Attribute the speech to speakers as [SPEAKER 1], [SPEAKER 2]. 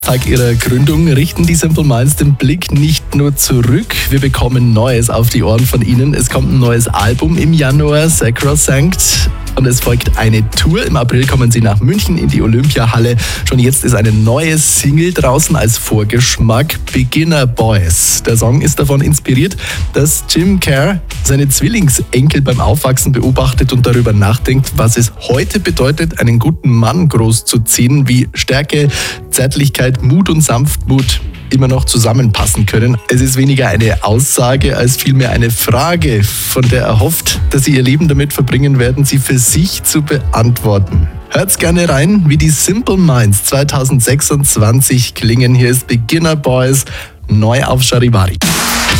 [SPEAKER 1] Tag ihrer Gründung richten die Simple Minds den Blick nicht nur zurück, wir bekommen Neues auf die Ohren von ihnen. Es kommt ein neues Album im Januar, Sacrosanct, und es folgt eine Tour. Im April kommen sie nach München in die Olympiahalle. Schon jetzt ist eine neue Single draußen als Vorgeschmack, Beginner Boys. Der Song ist davon inspiriert, dass Jim Kerr seine Zwillingsenkel beim Aufwachsen beobachtet und darüber nachdenkt, was es heute bedeutet, einen guten Mann großzuziehen, wie Stärke, Zärtlichkeit, Mut und Sanftmut immer noch zusammenpassen können. Es ist weniger eine Aussage als vielmehr eine Frage, von der er hofft, dass sie ihr Leben damit verbringen werden, sie für sich zu beantworten. Hört's gerne rein, wie die Simple Minds 2026 klingen. Hier ist Beginner Boys, neu auf Charivari.